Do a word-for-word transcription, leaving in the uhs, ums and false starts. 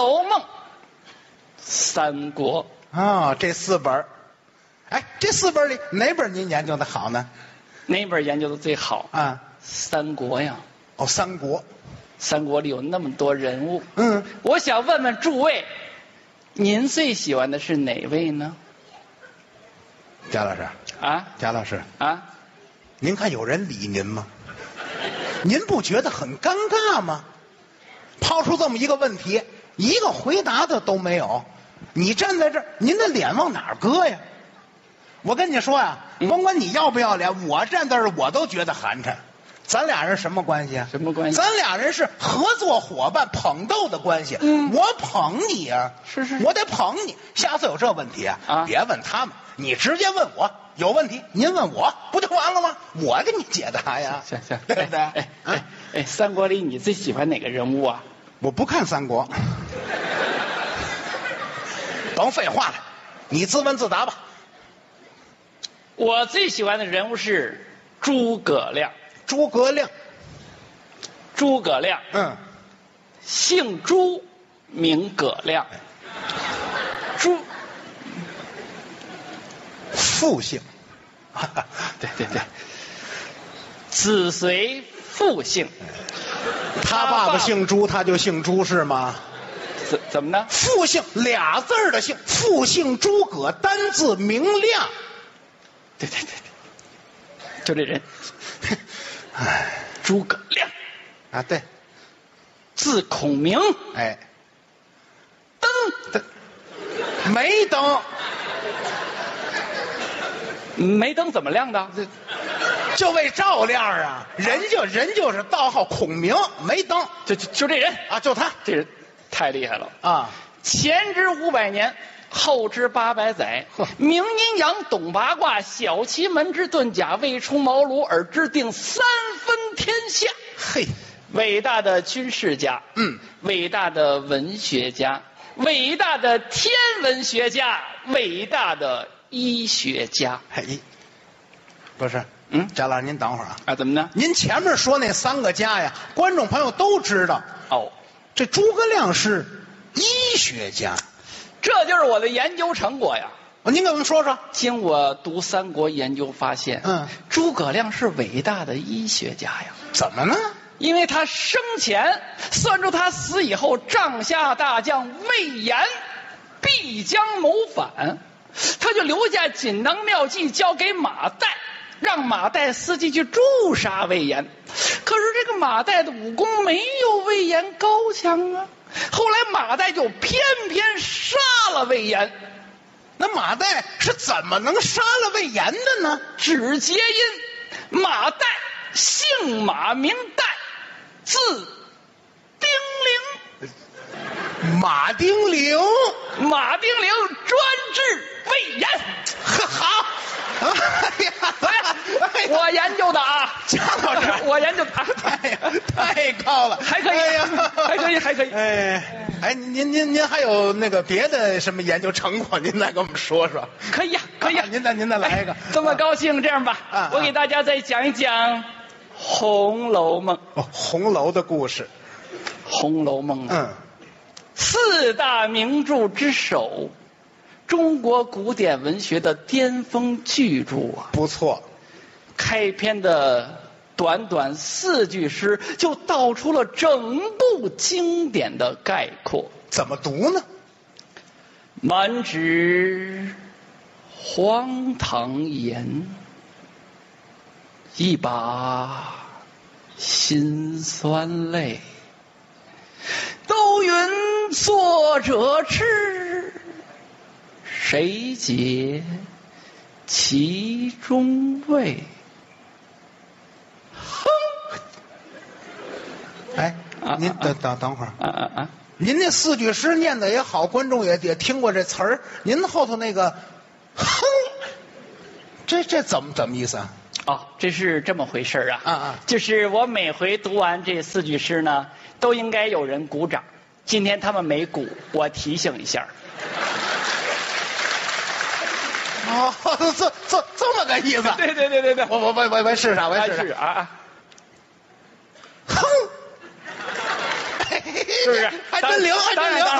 楼梦》《三国》 啊，这四本。哎，这四本里哪本您研究的好呢？ 哪本研究的最好啊？ 三国呀。 哦，三国。 三国里有那么多人物。 嗯， 我想问问诸位，您最喜欢的是哪位呢？ 贾老师啊， 贾老师啊， 您看有人理您吗？您不觉得很尴尬吗？抛出这么一个问题，一个回答的都没有，你站在这儿，您的脸往哪儿搁呀？我跟你说呀、啊， 嗯、 甭管你要不要脸，我站在这儿我都觉得寒碜。咱俩人什么关系啊？ 什么关系？ 咱俩人是合作伙伴、捧逗的关系。 嗯， 我捧你啊， 是是， 我得捧你。下次有这问题啊， 啊别问他们，你直接问我。有问题您问我，不就完了吗？我给你解答呀。 行行， 对不对？ 哎哎哎哎，三国里你最喜欢哪个人物啊？ 我不看三国。甭废话了，你自问自答吧。 我最喜欢的人物是诸葛亮。 诸葛亮， 诸葛亮， 嗯， 姓朱，名葛亮。朱， 父姓， 对对对，子随父姓。 他爸爸姓朱，他就姓朱是吗？ 怎怎么呢？ 父姓俩字儿的姓，父姓诸葛，单字明亮。 对对对对，就这人。 唉， 诸葛亮啊，对， 字孔明。 哎， 灯灯没灯， 没灯怎么亮的？ 这就为照亮啊！人就人就是道号孔明，没灯， 就就就这人啊，就他， 这人太厉害了啊！ 前知五百年，后知八百载，明阴阳，懂八卦，晓奇门之遁甲，未出茅庐而知定三分天下。 嘿， 伟大的军事家， 嗯， 伟大的文学家，伟大的天文学家，伟大的医学家。 嘿，不是， 嗯， 贾老师您等会儿啊。 啊，怎么呢？ 您前面说那三个家呀，观众朋友都知道。 哦， 这诸葛亮是医学家。 这就是我的研究成果呀！ 您给我们说说。 经我读三国研究发现， 嗯， 诸葛亮是伟大的医学家呀。 怎么呢？ 因为他生前算出他死以后，帐下大将魏延必将谋反，他就留下锦囊妙计交给马岱，让马岱伺机去诛杀魏延。可是这个马岱的武功没有魏延高强啊。后来马岱就偏偏杀了魏延。 那马岱是怎么能杀了魏延的呢？ 只皆因马岱姓马名岱，字丁玲。 马丁玲， 马丁玲专治魏延。 好，哎呀， 哎，我研究的啊， 贾老师， 我研究的， 哎呀，太高了， 还可以， 哎呀， 还可以，还可以。 哎，哎，您您您还有那个别的什么研究成果？您再给我们说说。 可以呀，可以呀， 您再您再来一个。 这么高兴，这样吧， 啊， 我给大家再讲一讲《红楼梦》。 哦，红楼的故事， 《红楼梦》啊， 嗯， 四大名著之首，中国古典文学的巅峰巨著啊！ 不错。 开篇的短短四句诗，就道出了整部经典的概括。 怎么读呢？ 满纸荒唐言，一把辛酸泪。都云作者痴，谁解其中味？哼！ 哎， 啊您等等等会儿啊啊啊！ 您那四句诗念的也好，观众也也听过这词儿。您后头那个“哼”，这这怎么怎么意思啊？ 哦，这是这么回事啊！ 啊啊！ 就是我每回读完这四句诗呢，都应该有人鼓掌。今天他们没鼓，我提醒一下。 哦，这这这么个意思？ 对对对对对， 我我我我我试试，我试试啊啊！ 哼， 是不是？ 还真灵，还真灵。